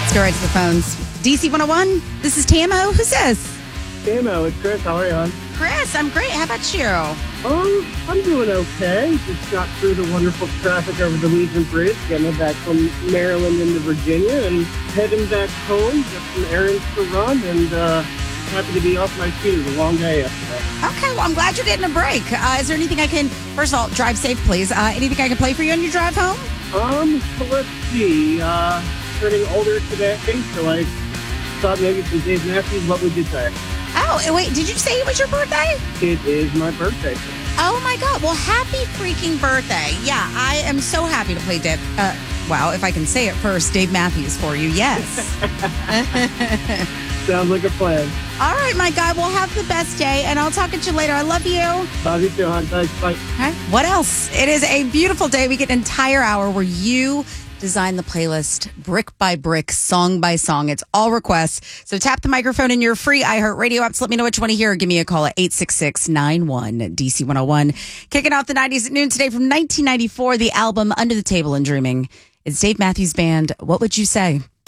Let's go right to the phones. DC 101, this is Tamo. Who's this? Tamo, it's Chris. How are you, hon? Chris, I'm great. How about you? I'm doing okay. Just got through the wonderful traffic over the Legion Bridge, getting back from Maryland into Virginia, and heading back home. Got some errands to run, and happy to be off my feet. It was a long day yesterday. Okay, well, I'm glad you're getting a break. Is there anything I can, first of all, drive safe, please. Anything I can play for you on your drive home? So let's see. Turning older today, so I thought maybe some Dave Matthews. What would you say? Oh, wait, did you say it was your birthday? It is my birthday. Oh, my God. Well, happy freaking birthday. Yeah, I am so happy to play Dave. Wow, if I can say it first, Dave Matthews for you. Yes. Sounds like a plan. All right, my guy. We'll have the best day, and I'll talk at you later. I love you. Love you too, hon. Thanks. Bye. Okay. What else? It is a beautiful day. We get an entire hour where you design the playlist brick by brick, song by song. It's all requests. So tap the microphone in your free iHeartRadio apps. Let me know what you want to hear. Give me a call at 866-91-DC101. Kicking off the 90s at noon today from 1994, the album Under the Table and Dreaming. It's Dave Matthews Band. What would you say?